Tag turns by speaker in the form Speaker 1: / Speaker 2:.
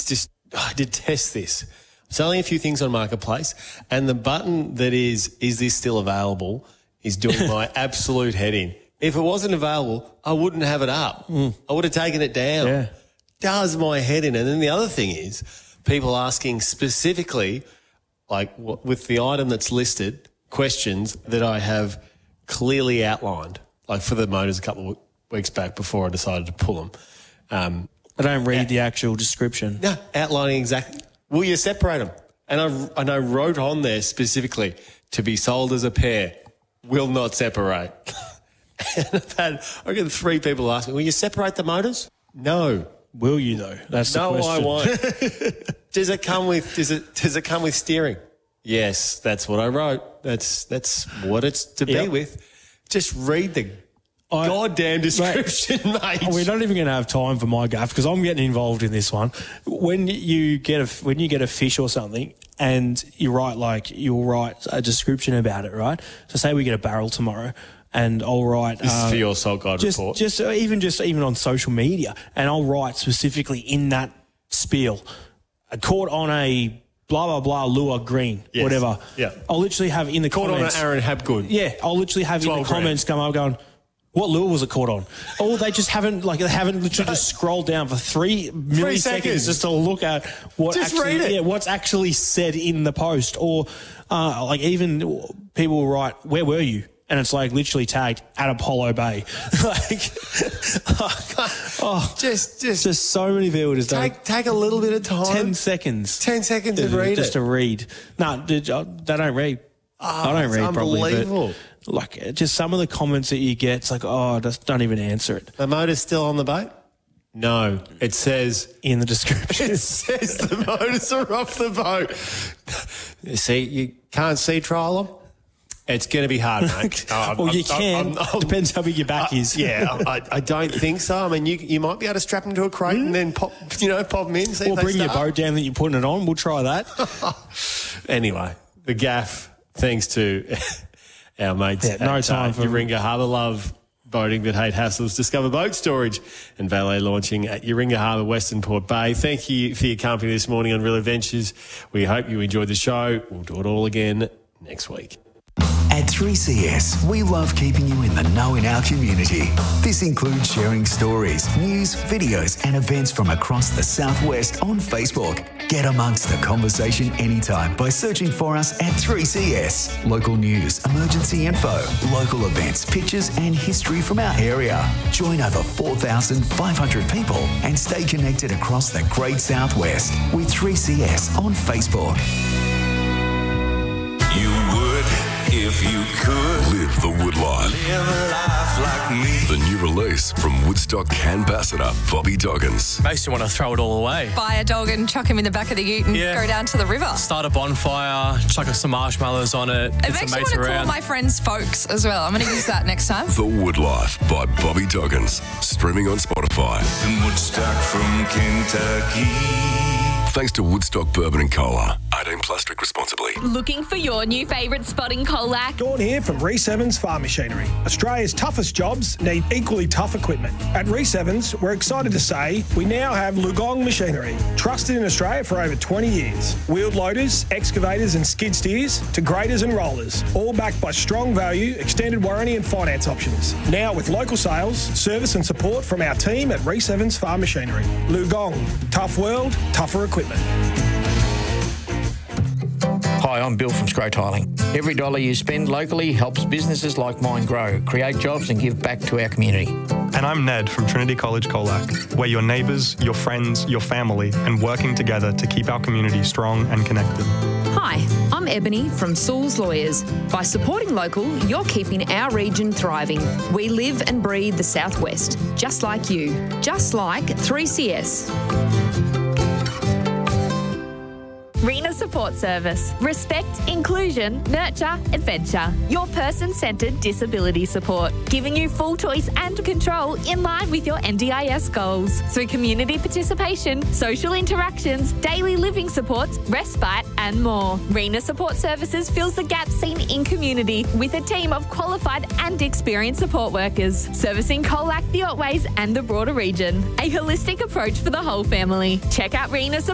Speaker 1: I detest this. I'm selling a few things on Marketplace, and the button that is this still available, is doing my absolute head in. If it wasn't available, I wouldn't have it up. I would have taken it down.
Speaker 2: Yeah.
Speaker 1: Does my head in. And then the other thing is people asking specifically, like with the item that's listed, questions that I have clearly outlined, like for the motors a couple of weeks back before I decided to pull them.
Speaker 2: I don't read the actual description.
Speaker 1: No, outlining exactly. Will you separate them? And I wrote on there specifically, to be sold as a pair, will not separate. And I got 3 people ask me, will you separate the motors? No.
Speaker 2: Will you though? That's the question.
Speaker 1: No, I won't. Does it come with steering? Yes, that's what I wrote. That's what it's to be with. Just read the goddamn description, mate.
Speaker 2: We're not even going to have time for my gaff because I'm getting involved in this one. When you get a fish or something and you'll write a description about it, right? So say we get a barrel tomorrow. And I'll write...
Speaker 1: This is for your Salt Guide report.
Speaker 2: Even on social media. And I'll write specifically in that spiel, caught on a blah, blah, blah, lure green, whatever.
Speaker 1: Yeah.
Speaker 2: I'll literally have in the comments...
Speaker 1: Caught on an Aaron Hapgood.
Speaker 2: Yeah. I'll literally have in the comments come up going, what lure was it caught on? Or they just haven't literally just scrolled down for 3 milliseconds just to look at what's actually said in the post. Or even people will write, where were you? And it's literally tagged at Apollo Bay. Just so many people just
Speaker 1: take a little bit of time.
Speaker 2: 10 seconds.
Speaker 1: 10 seconds to read
Speaker 2: just to read. No, they don't read. I don't read
Speaker 1: unbelievable.
Speaker 2: Probably. But just some of the comments that you get, it's just don't even answer it.
Speaker 1: The motor's still on the boat? No. It says...
Speaker 2: in the description.
Speaker 1: It says the motors are off the boat. See, you can't see trial them? It's going to be hard, mate.
Speaker 2: You can. Depends how big your back is.
Speaker 1: Yeah, I don't think so. I mean, you might be able to strap them to a crate and then pop them in. See
Speaker 2: or bring your boat down that you're putting it on. We'll try that.
Speaker 1: Anyway, the gaff, thanks to our mates at Yoringa Harbour. Love boating but hate hassles. Discover boat storage and valet launching at Yoringa Harbour, Western Port Bay. Thank you for your company this morning on Real Adventures. We hope you enjoyed the show. We'll do it all again next week.
Speaker 3: At 3CS, we love keeping you in the know in our community. This includes sharing stories, news, videos and events from across the Southwest on Facebook. Get amongst the conversation anytime by searching for us at 3CS. Local news, emergency info, local events, pictures and history from our area. Join over 4,500 people and stay connected across the Great Southwest with 3CS on Facebook.
Speaker 4: You would if you could
Speaker 5: live the Wood life.
Speaker 4: Live a life like me.
Speaker 5: The new release from Woodstock ambassador Bobby Doggins.
Speaker 6: Makes you want to throw it all away.
Speaker 7: Buy a dog and chuck him in the back of the ute and go down to the river.
Speaker 6: Start a bonfire, chuck some marshmallows on it.
Speaker 7: It makes me want to call my friends folks as well. I'm going to use that next time.
Speaker 5: The Wood Life by Bobby Doggins. Streaming on Spotify.
Speaker 4: In Woodstock from Kentucky.
Speaker 5: Thanks to Woodstock Bourbon and Cola. 18 plus, drink responsibly.
Speaker 8: Looking for your new favourite spot in Colac?
Speaker 9: Dawn here from Reece Evans Farm Machinery. Australia's toughest jobs need equally tough equipment. At Reece Evans, we're excited to say we now have Lugong Machinery, trusted in Australia for over 20 years. Wheeled loaders, excavators and skid steers to graders and rollers, all backed by strong value, extended warranty and finance options. Now with local sales, service and support from our team at Reece Evans Farm Machinery. Lugong, tough world, tougher equipment.
Speaker 10: Hi, I'm Bill from Scrow Tiling. Every dollar you spend locally helps businesses like mine grow, create jobs and give back to our community.
Speaker 11: And I'm Ned from Trinity College Colac. We're your neighbours, your friends, your family, and working together to keep our community strong and connected.
Speaker 12: Hi, I'm Ebony from Sewell's Lawyers. By supporting local, you're keeping our region thriving. We live and breathe the Southwest, just like you, just like 3CS.
Speaker 8: Rena Support Service. Respect, inclusion, nurture, adventure. Your person-centred disability support. Giving you full choice and control in line with your NDIS goals. Through community participation, social interactions, daily living supports, respite and more. Rena Support Services fills the gap seen in community with a team of qualified and experienced support workers. Servicing Colac, the Otways and the broader region. A holistic approach for the whole family. Check out Rena Support